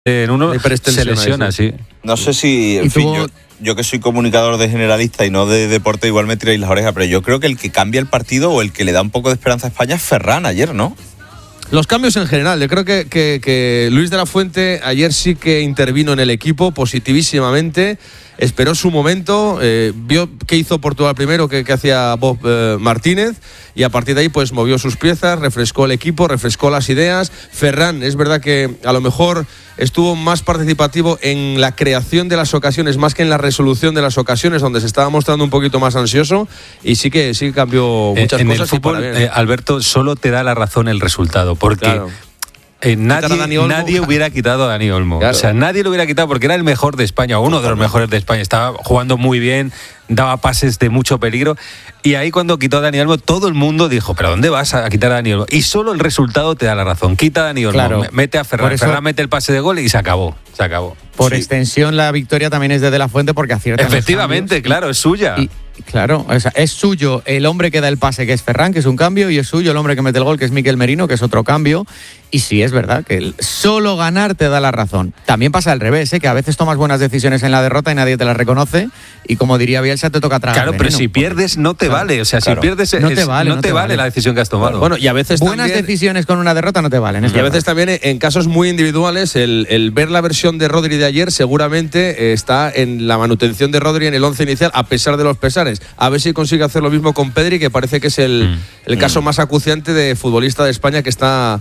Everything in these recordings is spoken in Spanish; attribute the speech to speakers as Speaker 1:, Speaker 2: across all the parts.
Speaker 1: en uno se lesiona, sí.
Speaker 2: No sé si, en fin, yo que soy comunicador de generalista y no de deporte, igual me tiráis las orejas, pero yo creo que el que cambia el partido o el que le da un poco de esperanza a España es Ferran ayer, ¿no?
Speaker 3: Los cambios en general, yo creo que Luis de la Fuente ayer sí que intervino en el equipo positivísimamente, esperó su momento, vio qué hizo Portugal primero, qué hacía Bob Martínez, y a partir de ahí pues movió sus piezas, refrescó el equipo, refrescó las ideas. Ferran, es verdad que a lo mejor estuvo más participativo en la creación de las ocasiones más que en la resolución de las ocasiones, donde se estaba mostrando un poquito más ansioso, y sí que cambió muchas
Speaker 1: en
Speaker 3: cosas.
Speaker 1: El fútbol, Alberto, solo te da la razón el resultado, porque claro, nadie hubiera quitado a Dani Olmo. Claro. O sea, nadie lo hubiera quitado porque era el mejor de España, uno de los mejores de España. Estaba jugando muy bien, daba pases de mucho peligro. Y ahí cuando quitó a Dani Olmo, todo el mundo dijo, ¿pero dónde vas a quitar a Dani Olmo? Y solo el resultado te da la razón. Quita a Dani Olmo, claro, mete a Ferran. Ferran mete el pase de gol y se acabó.
Speaker 4: Por extensión, la victoria también es de la Fuente porque acierta.
Speaker 1: Efectivamente, claro, es suya.
Speaker 4: Claro, o sea, es suyo el hombre que da el pase, que es Ferran, que es un cambio, y es suyo el hombre que mete el gol, que es Mikel Merino, que es otro cambio. Y sí, es verdad que solo ganar te da la razón. También pasa al revés, que a veces tomas buenas decisiones en la derrota y nadie te las reconoce, y como diría Bielsa, te toca tragar.
Speaker 1: Claro, pero si pierdes no te vale, o sea, si pierdes no te vale la decisión que has tomado.
Speaker 3: Bueno, y a veces
Speaker 4: buenas
Speaker 3: también,
Speaker 4: decisiones con una derrota no te valen.
Speaker 3: Y a veces también en casos muy individuales, el ver la versión de Rodri de ayer seguramente está en la manutención de Rodri en el 11 inicial, a pesar de los pesares. A ver si consigue hacer lo mismo con Pedri, que parece que es el caso más acuciante de futbolista de España, que está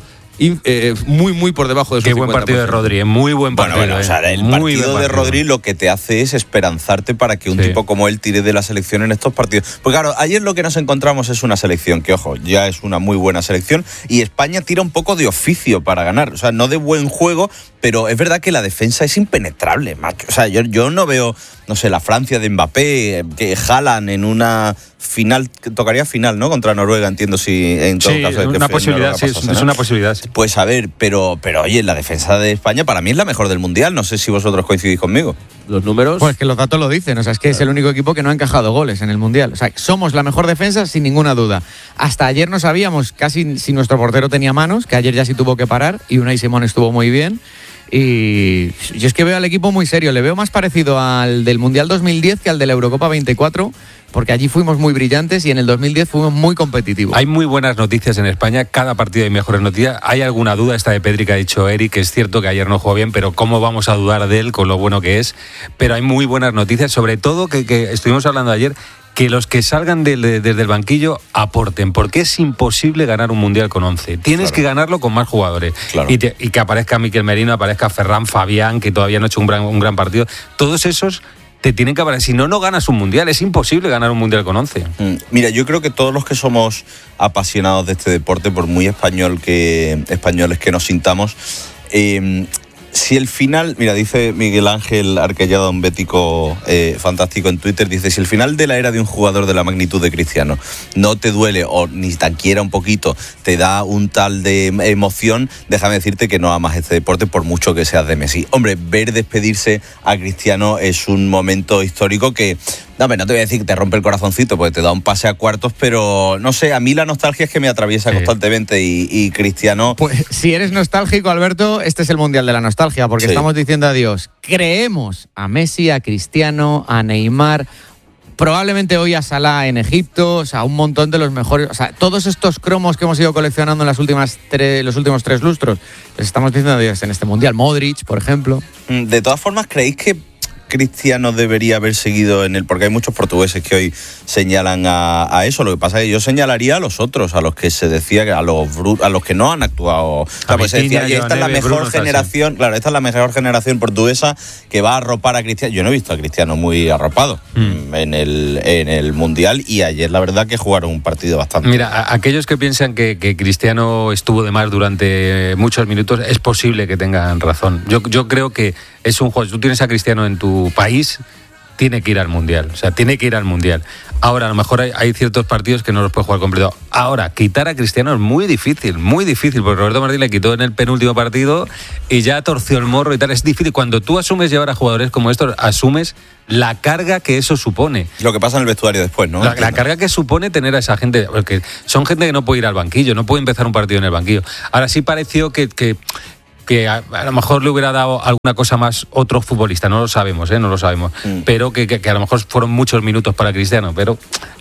Speaker 3: muy por debajo de su 50%.
Speaker 1: Qué buen partido de Rodri, muy buen partido.
Speaker 2: Bueno, o sea, el partido de Rodri lo que te hace es esperanzarte para que un tipo como él tire de la selección en estos partidos. Porque claro, ayer lo que nos encontramos es una selección que, ojo, ya es una muy buena selección, y España tira un poco de oficio para ganar. O sea, no de buen juego, pero es verdad que la defensa es impenetrable, macho. O sea, yo no veo, no sé, la Francia de Mbappé, que Haaland en una final, tocaría final, ¿no? Contra Noruega, entiendo, si en todo caso.
Speaker 1: Una posibilidad, es una posibilidad, sí.
Speaker 2: Pues a ver, pero oye, la defensa de España para mí es la mejor del Mundial. No sé si vosotros coincidís conmigo.
Speaker 3: Los números.
Speaker 4: Pues que los datos lo dicen, o sea, es que es el único equipo que no ha encajado goles en el Mundial. O sea, somos la mejor defensa sin ninguna duda. Hasta ayer no sabíamos casi si nuestro portero tenía manos, que ayer ya sí tuvo que parar, y Unai Simón estuvo muy bien. Y yo es que veo al equipo muy serio, le veo más parecido al del Mundial 2010 que al de la Eurocopa 24, porque allí fuimos muy brillantes y en el 2010 fuimos muy competitivos.
Speaker 1: Hay muy buenas noticias en España, cada partido hay mejores noticias. Hay alguna duda, esta de Pedri que ha dicho Eric, que es cierto que ayer no jugó bien, pero ¿cómo vamos a dudar de él con lo bueno que es? Pero hay muy buenas noticias, sobre todo que estuvimos hablando ayer, que los que salgan desde el banquillo aporten, porque es imposible ganar un Mundial con 11. Tienes que ganarlo con más jugadores. Claro. Y que aparezca Mikel Merino, aparezca Ferran, Fabián, que todavía no ha hecho un gran partido. Todos esos te tienen que aparecer. Si no ganas un Mundial. Es imposible ganar un Mundial con 11.
Speaker 2: Mira, yo creo que todos los que somos apasionados de este deporte, por muy españoles que nos sintamos, si el final, mira, dice Miguel Ángel Arquellado, un bético fantástico en Twitter, dice, si el final de la era de un jugador de la magnitud de Cristiano no te duele o ni siquiera un poquito te da un tal de emoción, déjame decirte que no amas este deporte por mucho que seas de Messi. Hombre, ver despedirse a Cristiano es un momento histórico que, no te voy a decir que te rompe el corazoncito porque te da un pase a cuartos, pero no sé, a mí la nostalgia es que me atraviesa constantemente y Cristiano...
Speaker 4: Pues si eres nostálgico, Alberto, este es el Mundial de la nostalgia, porque estamos diciendo adiós. Creemos a Messi, a Cristiano, a Neymar, probablemente hoy a Salah en Egipto, o sea, un montón de los mejores, o sea, todos estos cromos que hemos ido coleccionando en los últimos 3 lustros, les estamos diciendo adiós en este Mundial. Modric, por ejemplo.
Speaker 2: De todas formas, ¿creéis que Cristiano debería haber seguido en él? Porque hay muchos portugueses que hoy señalan a eso. Lo que pasa es que yo señalaría a los otros, a los que se decía que a los que no han actuado. Pues se decía, esta es la mejor generación, claro, esta es la mejor generación portuguesa que va a arropar a Cristiano. Yo no he visto a Cristiano muy arropado en el Mundial, y ayer la verdad que jugaron un partido bastante.
Speaker 1: Mira, aquellos que piensan que Cristiano estuvo de más durante muchos minutos, es posible que tengan razón. Yo creo que es un juego. Si tú tienes a Cristiano en tu país, tiene que ir al Mundial. O sea, tiene que ir al Mundial. Ahora, a lo mejor hay ciertos partidos que no los puede jugar completo. Ahora, quitar a Cristiano es muy difícil, porque Roberto Martínez le quitó en el penúltimo partido y ya torció el morro y tal. Es difícil. Cuando tú asumes llevar a jugadores como estos, asumes la carga que eso supone.
Speaker 2: Lo que pasa en el vestuario después, ¿no?
Speaker 1: La carga que supone tener a esa gente, porque son gente que no puede ir al banquillo, no puede empezar un partido en el banquillo. Ahora sí pareció que que a lo mejor le hubiera dado alguna cosa más otro futbolista, no lo sabemos, no lo sabemos, pero que a lo mejor fueron muchos minutos para Cristiano, pero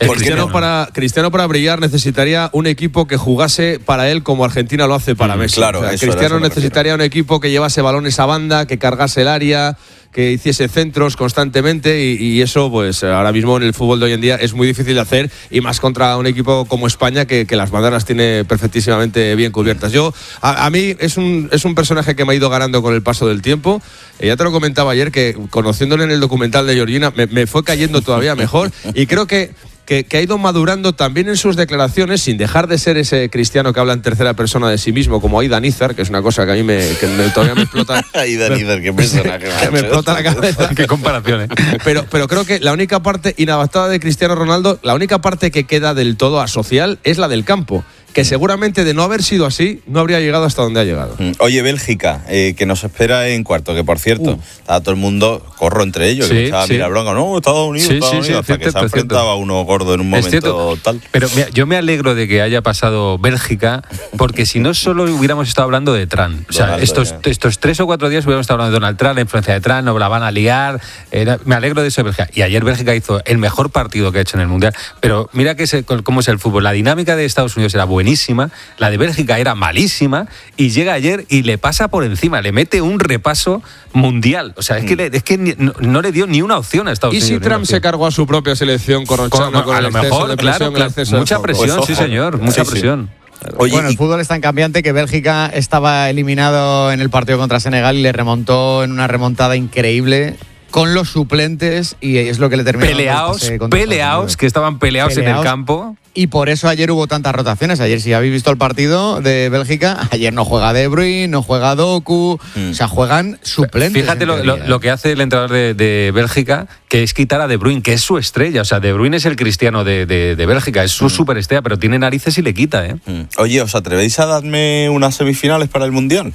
Speaker 3: Cristiano para brillar necesitaría un equipo que jugase para él como Argentina lo hace para Messi.
Speaker 2: Claro,
Speaker 3: Cristiano necesitaría un equipo que llevase balones a banda, que cargase el área, que hiciese centros constantemente y eso pues ahora mismo en el fútbol de hoy en día es muy difícil de hacer y más contra un equipo como España que las bandas las tiene perfectísimamente bien cubiertas. A mí es un personaje que me ha ido ganando con el paso del tiempo. Ya te lo comentaba ayer que conociéndole en el documental de Georgina me fue cayendo todavía mejor y creo que ha ido madurando también en sus declaraciones sin dejar de ser ese Cristiano que habla en tercera persona de sí mismo como Aida Nízar, que es una cosa que a mí todavía me explota.
Speaker 2: Aida Nízar, qué personaje.
Speaker 3: Me explota la cabeza.
Speaker 1: Qué comparación,
Speaker 3: Pero creo que la única parte inadaptada de Cristiano Ronaldo, la única parte que queda del todo asocial es la del campo. Que seguramente de no haber sido así, no habría llegado hasta donde ha llegado.
Speaker 2: Oye, Bélgica, que nos espera en cuarto, que por cierto, estaba todo el mundo corro entre ellos, que estaba mira bronca, no, Estados Unidos, hasta que se enfrentaba uno gordo en un momento tal.
Speaker 1: Pero mira, yo me alegro de que haya pasado Bélgica, porque si no solo hubiéramos estado hablando de Trump. O sea, estos 3 o 4 días hubiéramos estado hablando de Donald Trump, la influencia de Trump, no la van a liar. Me alegro de eso de Bélgica. Y ayer Bélgica hizo el mejor partido que ha hecho en el Mundial. Pero mira cómo es el fútbol. La dinámica de Estados Unidos era buenísima, la de Bélgica era malísima y llega ayer y le pasa por encima, le mete un repaso mundial. O sea, es que no le dio ni una opción a Estados Unidos.
Speaker 3: ¿Y si Trump se cargó a su propia selección corronchando con el exceso de presión?
Speaker 1: Claro, mucha presión, sí señor, mucha presión.
Speaker 4: Oye, bueno, el fútbol es tan cambiante que Bélgica estaba eliminado en el partido contra Senegal y le remontó en una remontada increíble con los suplentes y es lo que le terminó
Speaker 1: peleados, que estaban peleados en el campo.
Speaker 4: Y por eso ayer hubo tantas rotaciones. Ayer, si habéis visto el partido de Bélgica, ayer no juega De Bruyne, no juega Doku, o sea, juegan suplentes.
Speaker 1: Fíjate lo que hace el entrenador de Bélgica, que es quitar a De Bruyne, que es su estrella. O sea, De Bruyne es el Cristiano de Bélgica, es su superestrella, pero tiene narices y le quita,
Speaker 2: Oye, ¿os atrevéis a darme unas semifinales para el Mundial?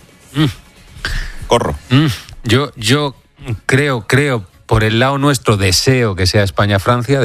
Speaker 2: Corro.
Speaker 1: Yo creo, por el lado nuestro, deseo que sea España-Francia,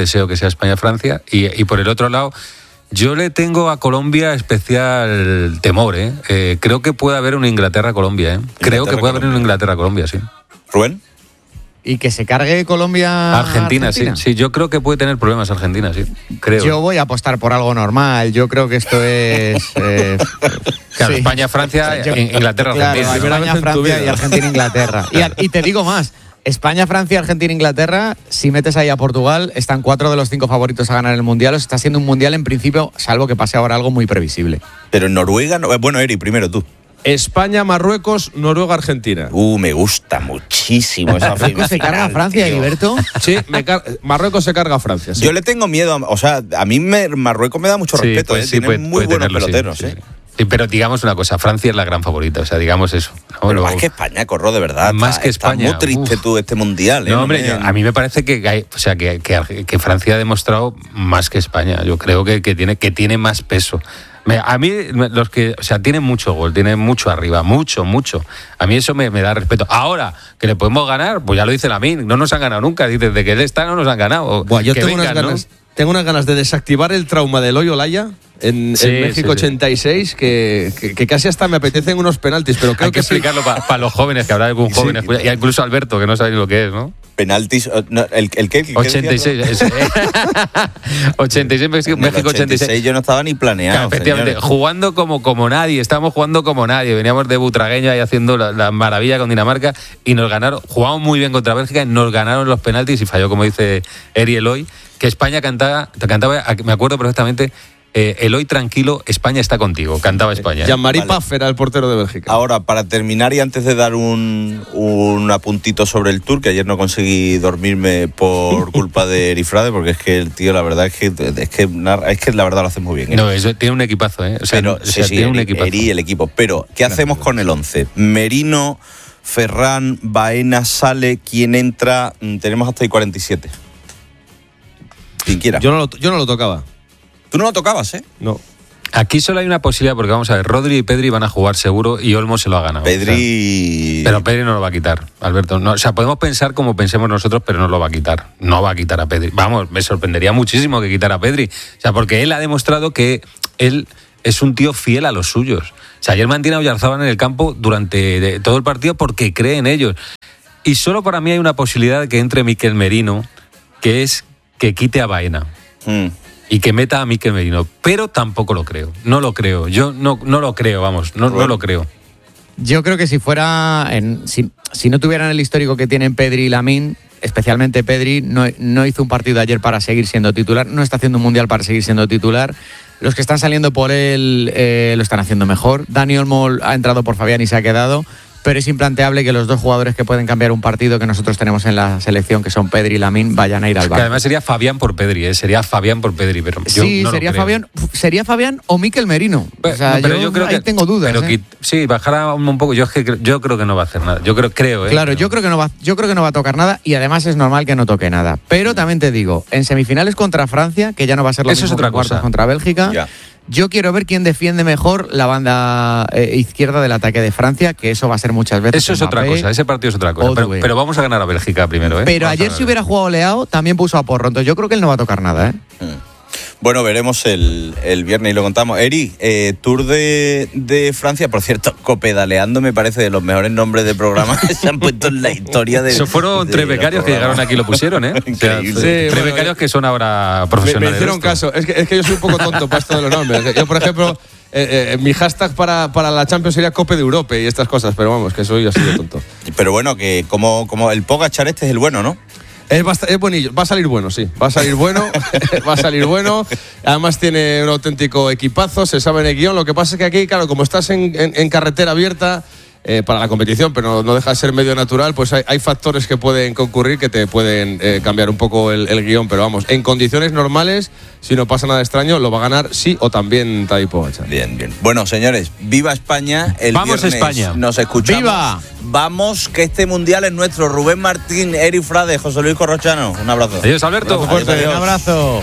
Speaker 1: y por el otro lado, yo le tengo a Colombia especial temor, creo que puede haber una Inglaterra-Colombia, Creo que puede haber una Inglaterra-Colombia, sí.
Speaker 2: ¿Rubén?
Speaker 4: Y que se cargue Colombia.
Speaker 1: Argentina, sí, yo creo que puede tener problemas Argentina, sí, creo.
Speaker 4: Yo voy a apostar por algo normal, yo creo que esto es...
Speaker 1: Claro, sí. España-Francia, Inglaterra-Argentina.
Speaker 4: Claro, España-Francia y Argentina-Inglaterra. Y te digo más, España, Francia, Argentina, Inglaterra, si metes ahí a Portugal, están 4 de los 5 favoritos a ganar el Mundial. Está siendo un Mundial en principio, salvo que pase ahora algo muy previsible.
Speaker 2: Pero en Noruega, bueno, Eri, primero tú.
Speaker 3: España, Marruecos, Noruega, Argentina.
Speaker 2: Me gusta muchísimo esa final.
Speaker 4: ¿Marruecos se carga a Francia, Heriberto?
Speaker 3: Sí, Marruecos se carga a Francia. Sí.
Speaker 2: Yo le tengo miedo, o sea, a mí Marruecos me da mucho respeto, tiene muy buenos peloteros,
Speaker 1: sí. Sí, pero digamos una cosa, Francia es la gran favorita, o sea, digamos eso.
Speaker 2: Pero más que España, Corro, de verdad.
Speaker 1: Más que España.
Speaker 2: Está muy triste tú este Mundial.
Speaker 1: No, hombre, a mí me parece que Francia ha demostrado más que España. Yo creo que tiene más peso. A mí, tienen mucho gol, tienen mucho arriba, mucho. A mí eso me da respeto. Ahora, que le podemos ganar, pues ya lo dice Lamine, no nos han ganado nunca. Dice, desde que él está no nos han ganado.
Speaker 3: Buah, yo tengo unas ganas de desactivar el trauma del Hoyo Olaya en México 86, que casi hasta me apetecen unos penaltis, pero creo
Speaker 1: hay que explicarlo para los jóvenes, que habrá algún joven escucha, y incluso Alberto, que no sabe ni lo que es, ¿no?
Speaker 2: Penaltis, no, ¿el qué?
Speaker 1: 86, 86, México 86.
Speaker 2: Yo no estaba ni planeado.
Speaker 1: Claro, efectivamente, señores. Jugando como nadie, estábamos jugando como nadie. Veníamos de Butragueño ahí haciendo la maravilla con Dinamarca y nos ganaron. Jugamos muy bien contra Bélgica y nos ganaron los penaltis y falló, como dice Eri Eloy, que España cantaba, me acuerdo perfectamente. Eloy, tranquilo, España está contigo. Cantaba España.
Speaker 3: Jean-Marie Paf era el portero de Bélgica.
Speaker 2: Ahora, para terminar y antes de dar un apuntito sobre el Tour, que ayer no conseguí dormirme por culpa de Erifrade, porque es que el tío, la verdad es que la verdad lo hace muy bien.
Speaker 1: No, eso tiene un equipazo, ¿eh? O sea,
Speaker 2: tiene un equipazo. Eri, el equipo. Pero, ¿qué hacemos con el 11? Merino, Ferran, Baena, Sale, ¿quién entra? Tenemos hasta el 47. Quien quiera.
Speaker 3: Yo no lo tocaba.
Speaker 2: Tú no lo tocabas, ¿eh?
Speaker 3: No.
Speaker 1: Aquí solo hay una posibilidad, porque vamos a ver, Rodri y Pedri van a jugar seguro y Olmo se lo ha ganado.
Speaker 2: Pedri...
Speaker 1: Pero Pedri no lo va a quitar, Alberto. No, o sea, podemos pensar como pensemos nosotros, pero no lo va a quitar. No va a quitar a Pedri. Vamos, me sorprendería muchísimo que quitara a Pedri. O sea, porque él ha demostrado que él es un tío fiel a los suyos. sea, ayer mantiene a Oyarzabal en el campo durante todo el partido porque cree en ellos. Y solo para mí hay una posibilidad de que entre Mikel Merino, que es que quite a Baena. Y que meta a Mikel Merino. Pero tampoco lo creo. No lo creo. Yo no lo creo, vamos. No lo creo.
Speaker 4: Yo creo que si fuera... Si no tuvieran el histórico que tienen Pedri y Lamine, especialmente Pedri, no hizo un partido ayer para seguir siendo titular, no está haciendo un mundial para seguir siendo titular. Los que están saliendo por él lo están haciendo mejor. Dani Olmo ha entrado por Fabián y se ha quedado. Pero es implanteable que los dos jugadores que pueden cambiar un partido que nosotros tenemos en la selección, que son Pedri y Lamine, vayan a ir al banco.
Speaker 1: Además sería Fabián por Pedri, sería Fabián por Pedri, pero yo
Speaker 4: sí,
Speaker 1: no
Speaker 4: sería
Speaker 1: lo creo.
Speaker 4: Sería Fabián o Mikel Merino. O sea,
Speaker 1: pero yo creo
Speaker 4: ahí
Speaker 1: que
Speaker 4: tengo dudas.
Speaker 1: Pero sí, bajará un poco. Yo creo que no va a hacer nada. Yo creo.
Speaker 4: Claro,
Speaker 1: pero...
Speaker 4: yo creo que no va a tocar nada y además es normal que no toque nada. Pero también te digo, en semifinales contra Francia, que ya no va a ser lo mismo que cuartos contra Bélgica.
Speaker 2: Ya.
Speaker 4: Yo quiero ver quién defiende mejor la banda izquierda del ataque de Francia, que eso va a ser muchas veces.
Speaker 1: Eso es otra cosa, ese partido es otra cosa. Pero vamos a ganar a Bélgica primero, ¿eh?
Speaker 4: Pero ayer si hubiera jugado Leao, también puso a Porro. Entonces yo creo que él no va a tocar nada, ¿eh?
Speaker 2: Bueno, veremos el viernes y lo contamos. Eri, Tour de Francia, por cierto, copedaleando me parece de los mejores nombres de programa que se han puesto en la historia de...
Speaker 1: Eso fueron tres becarios que llegaron aquí y lo pusieron, ¿eh?
Speaker 2: Increíble.
Speaker 1: O sea, tres becarios que son ahora profesionales.
Speaker 3: Me hicieron caso. Es que yo soy un poco tonto para esto de los nombres. Yo, por ejemplo, mi hashtag para la Champions sería Cope de Europa y estas cosas, pero vamos, que soy así de tonto.
Speaker 2: Pero bueno, que como el Pogačar este es el bueno, ¿no?
Speaker 3: Es buenillo, va a salir bueno, sí. Va a salir bueno, va a salir bueno. Además tiene un auténtico equipazo, se sabe en el guión. Lo que pasa es que aquí, claro, como estás en carretera abierta para la competición, pero no deja de ser medio natural, pues hay factores que pueden concurrir que te pueden cambiar un poco el guión. Pero vamos, en condiciones normales, si no pasa nada extraño, lo va a ganar sí o también Tadej Pogačar.
Speaker 2: Bien, bien. Bueno, señores, viva España.
Speaker 1: Vamos
Speaker 2: viernes
Speaker 1: España.
Speaker 2: Nos escuchamos.
Speaker 4: ¡Viva!
Speaker 2: Vamos, que este mundial es nuestro. Rubén Martín, Eri Frade, José Luis Corrochano. Un abrazo.
Speaker 1: Adiós, Alberto.
Speaker 2: Adiós, adiós.
Speaker 4: Un abrazo.